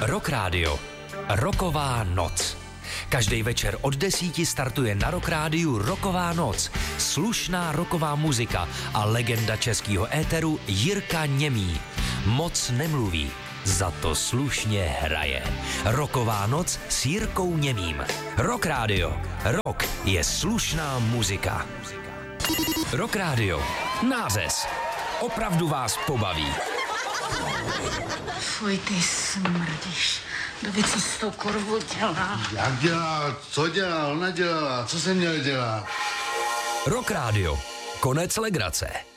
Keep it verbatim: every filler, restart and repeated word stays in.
Rock Radio. Rocková noc. Každý večer od desíti startuje na Rock Rádiu Rocková noc. Slušná rocková muzika a legenda českého éteru Jirka Němý. Moc nemluví, za to slušně hraje. Rocková noc s Jirkou Němým. Rock Radio. Rock je slušná muzika. Rock Radio. Nářez. Opravdu vás pobaví. Fuj, ty smrdíš. Doby, co s tou kurvou dělá? Jak dělá? Co dělá? Ona dělala. Co jsem měl dělat? Rock Radio. Konec legrace.